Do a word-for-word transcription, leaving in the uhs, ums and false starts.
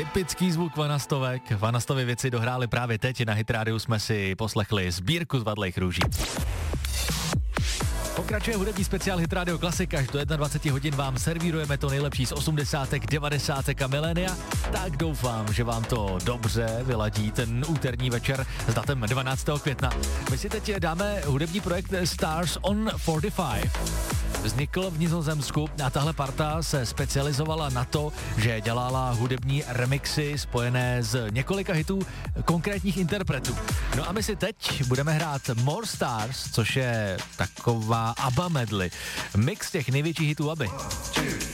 Typický zvuk vanastovek. Vanastovy věci dohráli právě teď. Na Hit Radio jsme si poslechli sbírku z Vadlejch růží. Pokračuje hudební speciál Hit Radio Classic, až do dvacet jedna hodin vám servírujeme to nejlepší z osmdesátek, devadesátek a milénia, tak doufám, že vám to dobře vyladí ten úterní večer s datem dvanáctého května. My si teď dáme hudební projekt Stars on čtyřicet pět. Vznikl v Nizozemsku a tahle parta se specializovala na to, že dělala hudební remixy spojené s několika hitů konkrétních interpretů. No a my si teď budeme hrát More Stars, což je taková ABBA medley. Mix těch největších hitů ABBY.